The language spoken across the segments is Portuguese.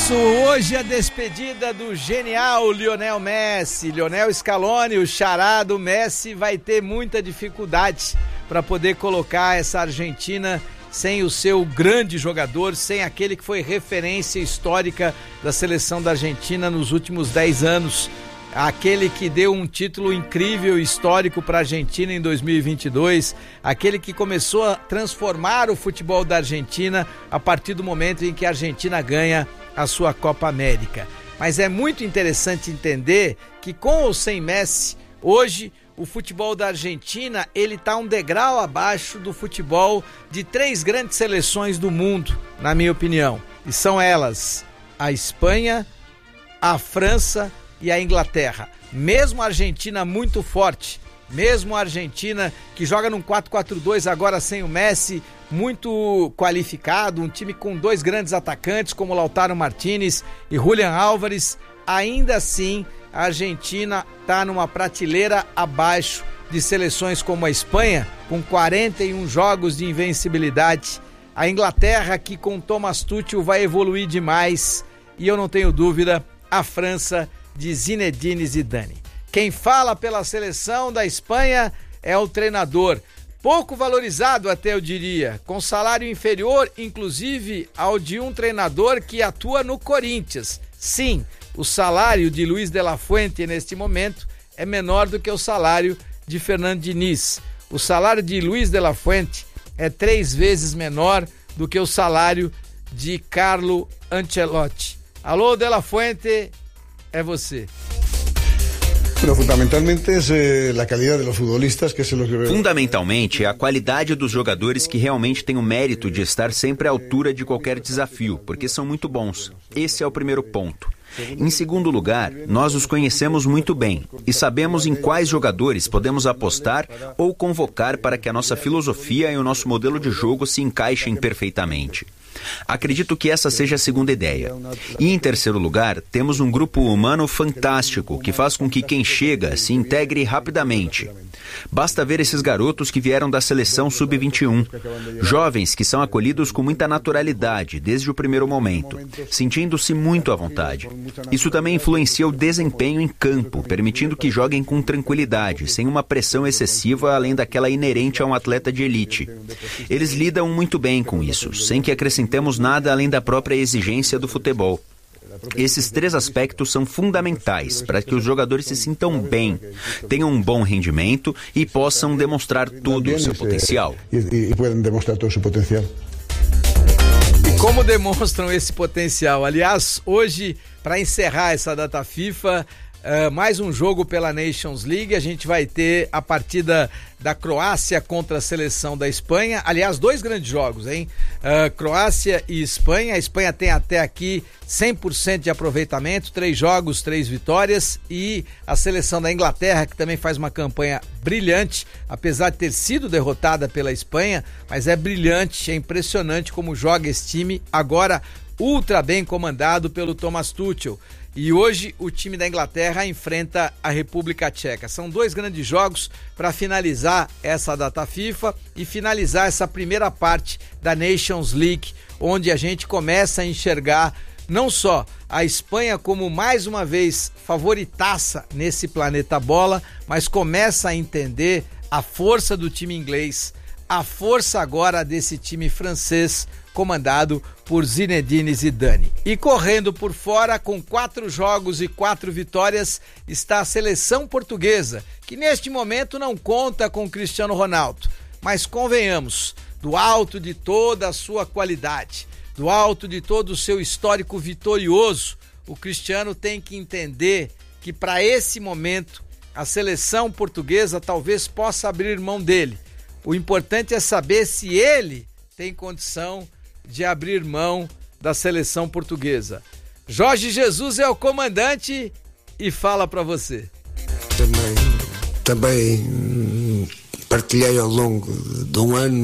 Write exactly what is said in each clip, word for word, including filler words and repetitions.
isso, hoje a despedida do genial Lionel Messi. Lionel Scaloni, o xará do Messi, vai ter muita dificuldade para poder colocar essa Argentina sem o seu grande jogador, sem aquele que foi referência histórica da seleção da Argentina nos últimos dez anos, aquele que deu um título incrível, histórico para a Argentina em dois mil e vinte e dois, aquele que começou a transformar o futebol da Argentina a partir do momento em que a Argentina ganha a sua Copa América. Mas é muito interessante entender que com ou sem Messi, hoje o futebol da Argentina ele está um degrau abaixo do futebol de três grandes seleções do mundo, na minha opinião. E são elas a Espanha, a França e a Inglaterra. Mesmo a Argentina muito forte, mesmo a Argentina que joga num quatro quatro dois agora sem o Messi, muito qualificado, um time com dois grandes atacantes como Lautaro Martínez e Julián Álvares, ainda assim a Argentina está numa prateleira abaixo de seleções como a Espanha, com quarenta e um jogos de invencibilidade, a Inglaterra que com Thomas Tuchel vai evoluir demais e eu não tenho dúvida, a França de Zinedine Zidane. Quem fala pela seleção da Espanha é o treinador, pouco valorizado até eu diria, com salário inferior inclusive ao de um treinador que atua no Corinthians. Sim, o salário de Luis de la Fuente neste momento é menor do que o salário de Fernando Diniz. O salário de Luis de la Fuente é três vezes menor do que o salário de Carlo Ancelotti. Alô, de la Fuente, é você. Fundamentalmente é a qualidade dos futbolistas que se los... Fundamentalmente é a qualidade dos jogadores que realmente têm o mérito de estar sempre à altura de qualquer desafio, porque são muito bons. Esse é o primeiro ponto. Em segundo lugar, nós os conhecemos muito bem e sabemos em quais jogadores podemos apostar ou convocar para que a nossa filosofia e o nosso modelo de jogo se encaixem perfeitamente. Acredito que essa seja a segunda ideia. E em terceiro lugar, temos um grupo humano fantástico que faz com que quem chega se integre rapidamente. Basta ver esses garotos que vieram da seleção sub vinte e um, jovens que são acolhidos com muita naturalidade desde o primeiro momento, sentindo-se muito à vontade. Isso também influencia o desempenho em campo, permitindo que joguem com tranquilidade, sem uma pressão excessiva além daquela inerente a um atleta de elite. Eles lidam muito bem com isso, sem que acrescentemos nada além da própria exigência do futebol. Esses três aspectos são fundamentais para que os jogadores se sintam bem, tenham um bom rendimento e possam demonstrar todo o seu potencial. E podem demonstrar todo o seu potencial. E como demonstram esse potencial? Aliás, hoje, para encerrar essa data FIFA, Uh, mais um jogo pela Nations League, a gente vai ter a partida da Croácia contra a seleção da Espanha, aliás, dois grandes jogos, hein? Uh, Croácia e Espanha, a Espanha tem até aqui cem por cento de aproveitamento, três jogos, três vitórias, e a seleção da Inglaterra, que também faz uma campanha brilhante, apesar de ter sido derrotada pela Espanha, mas é brilhante, é impressionante como joga esse time, agora ultra bem comandado pelo Thomas Tuchel. E hoje o time da Inglaterra enfrenta a República Tcheca. São dois grandes jogos para finalizar essa data FIFA e finalizar essa primeira parte da Nations League, onde a gente começa a enxergar não só a Espanha como mais uma vez favoritaça nesse planeta bola, mas começa a entender a força do time inglês, a força agora desse time francês comandado por Zinedine Zidane. E correndo por fora, com quatro jogos e quatro vitórias, está a seleção portuguesa, que neste momento não conta com Cristiano Ronaldo. Mas convenhamos, do alto de toda a sua qualidade, do alto de todo o seu histórico vitorioso, o Cristiano tem que entender que para esse momento a seleção portuguesa talvez possa abrir mão dele. O importante é saber se ele tem condição de abrir mão da seleção portuguesa. Jorge Jesus é o comandante e fala para você. Também, também partilhei ao longo de um ano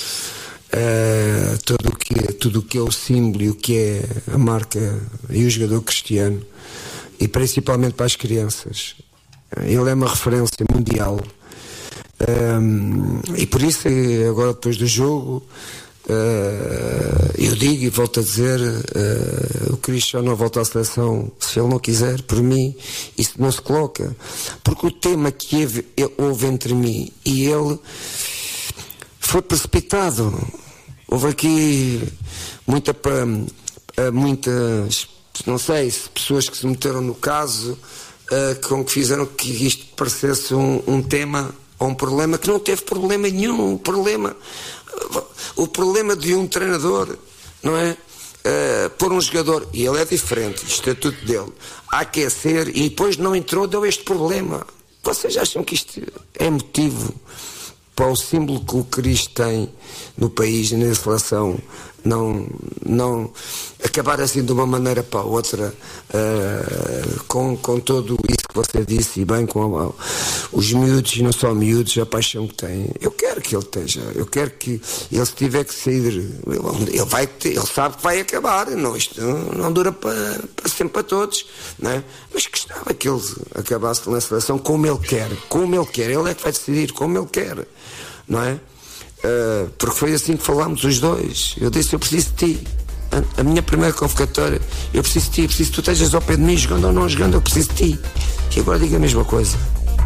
uh, tudo o que, tudo o que é o símbolo e o que é a marca e o jogador Cristiano, e principalmente para as crianças. Ele é uma referência mundial. Um, e por isso agora depois do jogo Uh, eu digo e volto a dizer, uh, o Cristiano não volta à seleção se ele não quiser. Por mim isso não se coloca, porque o tema que houve, houve entre mim e ele foi precipitado. Houve aqui muita, muitas, não sei, pessoas que se meteram no caso, uh, com que fizeram que isto parecesse um, um tema ou um problema que não teve problema nenhum. O problema O problema de um treinador, não é? Uh, pôr um jogador, e ele é diferente, o estatuto dele, a aquecer, e depois não entrou, deu este problema. Vocês acham que isto é motivo para o símbolo que o Cristo tem no país e na seleção não, não acabar assim de uma maneira para a outra, uh, com, com todo isso que você disse, e bem com a, os miúdos e não só miúdos, a paixão que têm. Eu quero que ele esteja, eu quero que ele, se tiver que sair, ele, ele, vai ter, ele sabe que vai acabar, não, isto não, não dura para, para sempre para todos, não é? Mas gostava que ele acabasse na seleção como ele quer, como ele quer, ele é que vai decidir como ele quer, não é? Uh, porque foi assim que falámos os dois. Eu disse, eu preciso de ti. A, a minha primeira convocatória, eu preciso de ti, eu preciso que tu estejas ao pé de mim, jogando ou não jogando, eu preciso de ti. E agora diga a mesma coisa.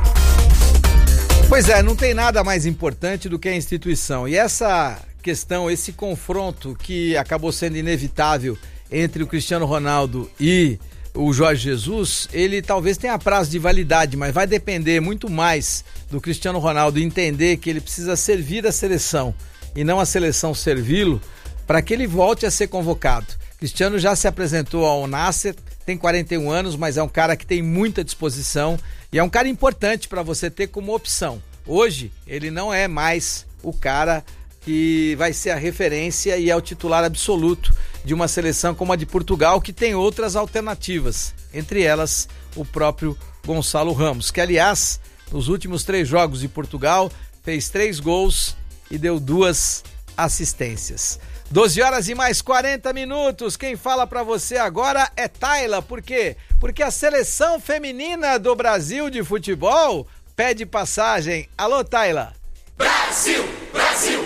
Pois é, não tem nada mais importante do que a instituição. E essa questão, esse confronto que acabou sendo inevitável entre o Cristiano Ronaldo e o Jorge Jesus, ele talvez tenha prazo de validade, mas vai depender muito mais do Cristiano Ronaldo entender que ele precisa servir a seleção e não a seleção servi-lo, para que ele volte a ser convocado. Cristiano já se apresentou ao Nasser, tem quarenta e um anos, mas é um cara que tem muita disposição e é um cara importante para você ter como opção. Hoje, ele não é mais o cara que vai ser a referência e é o titular absoluto de uma seleção como a de Portugal, que tem outras alternativas, entre elas o próprio Gonçalo Ramos, que aliás, nos últimos três jogos de Portugal, fez três gols e deu duas assistências. doze horas e mais quarenta minutos, quem fala pra você agora é Tayla, por quê? Porque a seleção feminina do Brasil de futebol pede passagem. Alô, Tayla! Brasil! Brasil!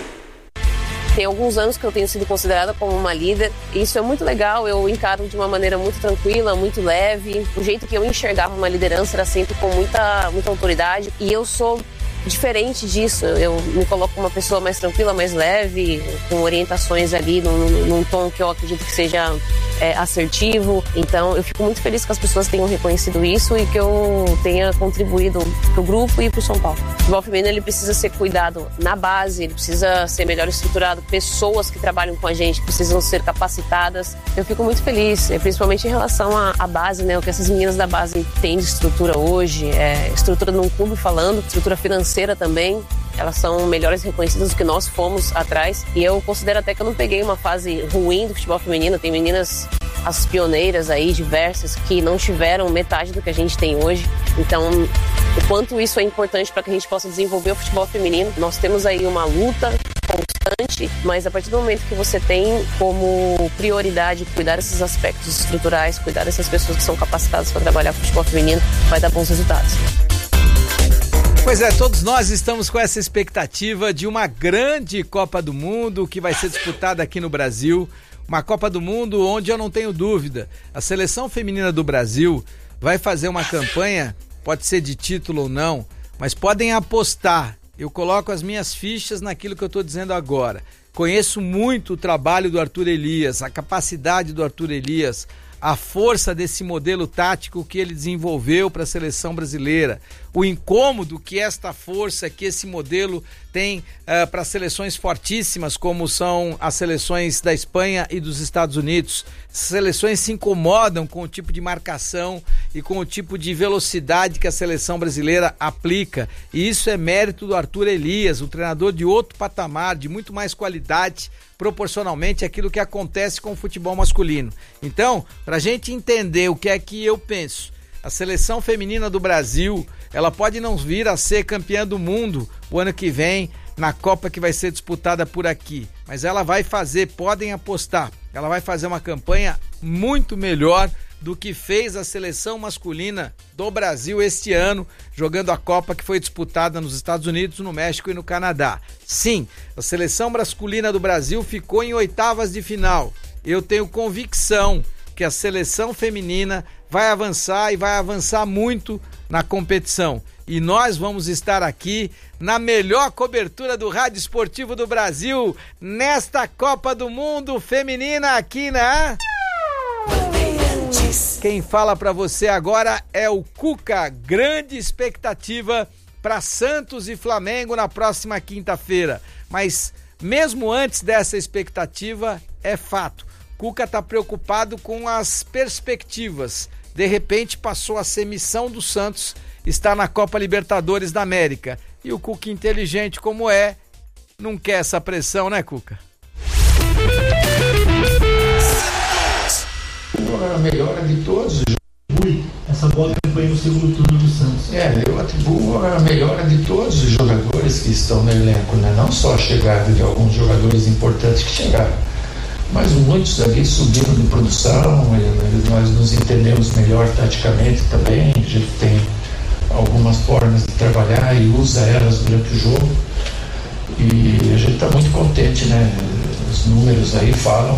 Tem alguns anos que eu tenho sido considerada como uma líder e isso é muito legal, eu encaro de uma maneira muito tranquila, muito leve. O jeito que eu enxergava uma liderança era sempre com muita, muita autoridade e eu sou diferente disso, eu me coloco como uma pessoa mais tranquila, mais leve, com orientações ali num, num tom que eu acredito que seja é, assertivo. Então eu fico muito feliz que as pessoas tenham reconhecido isso e que eu tenha contribuído pro grupo e pro São Paulo. O futebol feminino, ele precisa ser cuidado na base, ele precisa ser melhor estruturado, pessoas que trabalham com a gente precisam ser capacitadas. Eu fico muito feliz, principalmente em relação à, à base, né, o que essas meninas da base têm de estrutura hoje, é, estrutura num clube falando, estrutura financeira também, elas são melhores reconhecidas do que nós fomos atrás e eu considero até que eu não peguei uma fase ruim do futebol feminino. Tem meninas, as pioneiras aí, diversas, que não tiveram metade do que a gente tem hoje, então o quanto isso é importante para que a gente possa desenvolver o futebol feminino. Nós temos aí uma luta constante, mas a partir do momento que você tem como prioridade cuidar desses aspectos estruturais, cuidar dessas pessoas que são capacitadas para trabalhar com o futebol feminino, vai dar bons resultados. Pois é, todos nós estamos com essa expectativa de uma grande Copa do Mundo que vai ser disputada aqui no Brasil. Uma Copa do Mundo onde eu não tenho dúvida, a seleção feminina do Brasil vai fazer uma campanha, pode ser de título ou não, mas podem apostar. Eu coloco as minhas fichas naquilo que eu estou dizendo agora. Conheço muito o trabalho do Arthur Elias, a capacidade do Arthur Elias, a força desse modelo tático que ele desenvolveu para a seleção brasileira, o incômodo que esta força, que esse modelo tem uh, para seleções fortíssimas como são as seleções da Espanha e dos Estados Unidos. Seleções se incomodam com o tipo de marcação e com o tipo de velocidade que a seleção brasileira aplica, e isso é mérito do Arthur Elias, o treinador de outro patamar, de muito mais qualidade proporcionalmente àquilo que acontece com o futebol masculino. Então, para a gente entender o que é que eu penso, a seleção feminina do Brasil, ela pode não vir a ser campeã do mundo o ano que vem na Copa que vai ser disputada por aqui, mas ela vai fazer, podem apostar, ela vai fazer uma campanha muito melhor do que fez a seleção masculina do Brasil este ano, jogando a Copa que foi disputada nos Estados Unidos, no México e no Canadá. Sim, a seleção masculina do Brasil ficou em oitavas de final. Eu tenho convicção que a seleção feminina vai avançar e vai avançar muito na competição. E nós vamos estar aqui na melhor cobertura do Rádio Esportivo do Brasil nesta Copa do Mundo Feminina aqui na... Quem fala pra você agora é o Cuca. Grande expectativa para Santos e Flamengo na próxima quinta-feira. Mas mesmo antes dessa expectativa, é fato. Cuca tá preocupado com as perspectivas. De repente passou a ser missão do Santos, está na Copa Libertadores da América. E o Cuca, inteligente como é, não quer essa pressão, né, Cuca? A melhora de todos. Essa bola que foi no segundo turno do Santos. É, eu atribuo a melhora de todos os jogadores que estão no elenco, né? Não só a chegada de alguns jogadores importantes que chegaram, mas muitos ali subiram de produção. Nós nos entendemos melhor taticamente também. A gente tem algumas formas de trabalhar e usa elas durante o jogo. E a gente está muito contente, né? Os números aí falam.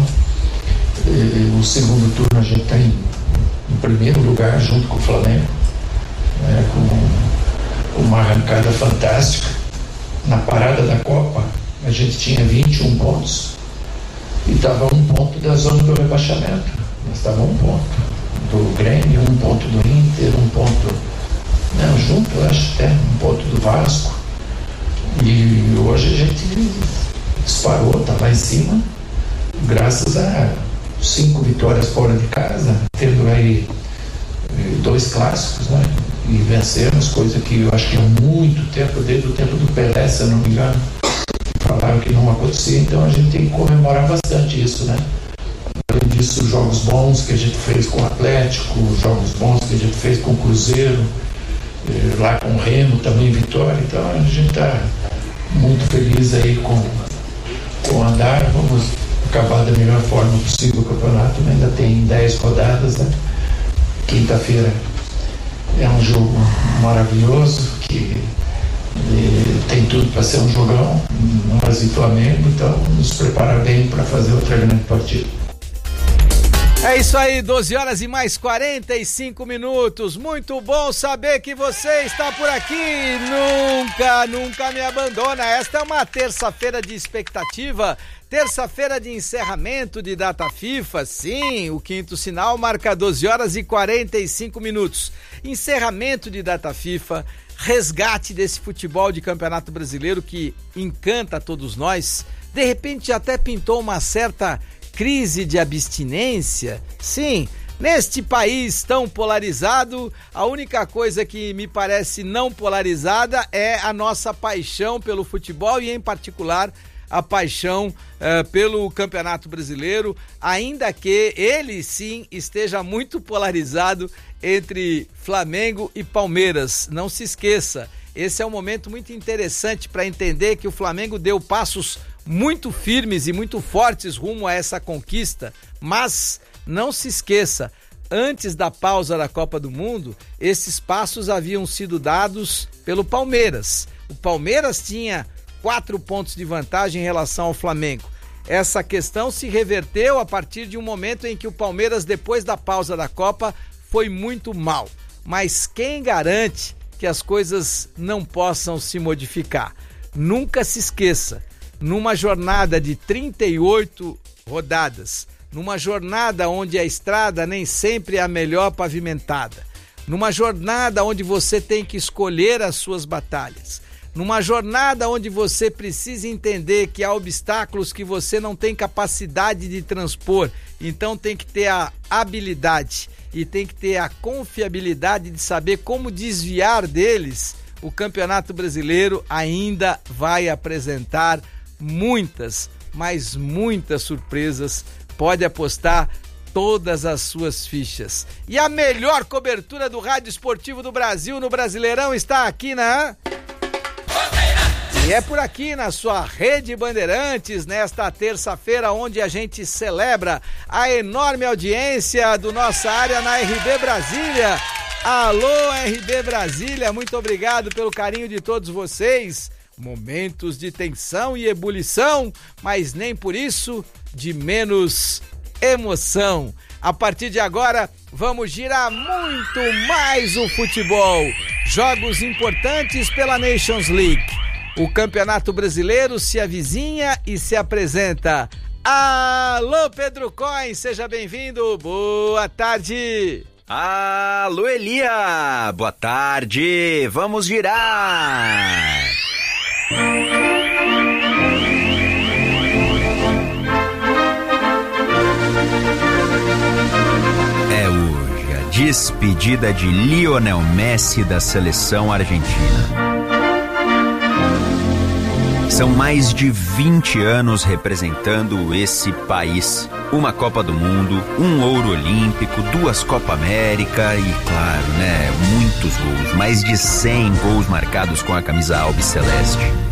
O segundo turno a gente está em, em primeiro lugar junto com o Flamengo, né, com uma arrancada fantástica. Na parada da Copa a gente tinha vinte e um pontos e estava um ponto da zona do rebaixamento. Nós estávamos um ponto do Grêmio, um ponto do Inter, um ponto, não, junto acho até um ponto do Vasco, e hoje a gente disparou, está lá em cima, graças a cinco vitórias fora de casa, tendo aí dois clássicos, né? E vencemos, coisa que eu acho que há muito tempo, desde o tempo do Pelé, se eu não me engano, falaram que não acontecia. Então a gente tem que comemorar bastante isso, né? Além disso, jogos bons que a gente fez com o Atlético, jogos bons que a gente fez com o Cruzeiro, lá com o Remo também, vitória. Então a gente está muito feliz aí com, com o andar. Vamos acabar da melhor forma possível o campeonato, né? Ainda tem dez rodadas, né? Quinta-feira é um jogo maravilhoso que eh, tem tudo para ser um jogão, nós e Flamengo, então nos preparar bem para fazer outra grande partida. É isso aí, doze horas e mais quarenta e cinco minutos. Muito bom saber que você está por aqui. Nunca, nunca me abandona. Esta é uma terça-feira de expectativa. Terça-feira de encerramento de data FIFA, sim, o quinto sinal marca doze horas e quarenta e cinco minutos. Encerramento de data FIFA, resgate desse futebol de Campeonato Brasileiro que encanta a todos nós. De repente até pintou uma certa crise de abstinência. Sim, neste país tão polarizado, a única coisa que me parece não polarizada é a nossa paixão pelo futebol e, em particular, a paixão uh, pelo Campeonato Brasileiro, ainda que ele sim esteja muito polarizado entre Flamengo e Palmeiras. Não se esqueça, esse é um momento muito interessante para entender que o Flamengo deu passos muito firmes e muito fortes rumo a essa conquista, mas não se esqueça, antes da pausa da Copa do Mundo, esses passos haviam sido dados pelo Palmeiras. O Palmeiras tinha quatro pontos de vantagem em relação ao Flamengo. Essa questão se reverteu a partir de um momento em que o Palmeiras, depois da pausa da Copa, foi muito mal. Mas quem garante que as coisas não possam se modificar? Nunca se esqueça, numa jornada de trinta e oito rodadas, numa jornada onde a estrada nem sempre é a melhor pavimentada, numa jornada onde você tem que escolher as suas batalhas, numa jornada onde você precisa entender que há obstáculos que você não tem capacidade de transpor, então tem que ter a habilidade e tem que ter a confiabilidade de saber como desviar deles. O Campeonato Brasileiro ainda vai apresentar muitas, mas muitas surpresas. Pode apostar todas as suas fichas. E a melhor cobertura do Rádio Esportivo do Brasil no Brasileirão está aqui na... E é por aqui na sua Rede Bandeirantes, nesta terça-feira, onde a gente celebra a enorme audiência do nossa área na R B Brasília. Alô, R B Brasília, muito obrigado pelo carinho de todos vocês. Momentos de tensão e ebulição, mas nem por isso de menos emoção. A partir de agora, vamos girar muito mais o futebol. Jogos importantes pela Nations League. O Campeonato Brasileiro se avizinha e se apresenta. Alô, Pedro Coin, seja bem-vindo. Boa tarde. Alô, Elia. Boa tarde. Vamos girar. É hoje a despedida de Lionel Messi da seleção argentina. São mais de vinte anos representando esse país. Uma Copa do Mundo, um ouro olímpico, duas Copa América e, claro, né, muitos gols. Mais de cem gols marcados com a camisa albiceleste.